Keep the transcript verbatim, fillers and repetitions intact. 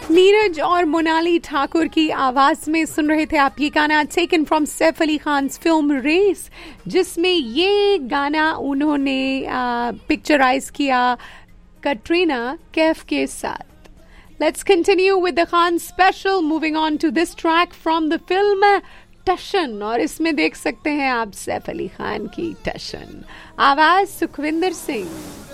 नीरज और मोनाली ठाकुर की आवाज में सुन रहे थे आप ये गाना taken from Saif Ali Khan film race, जिसमें ये गाना उन्होंने पिक्चराइज किया कटरीना कैफ के साथ। Let's continue with the Khan special, moving on to this track from the film टशन, और इसमें देख सकते हैं आप सैफ अली खान की टशन, आवाज सुखविंदर सिंह।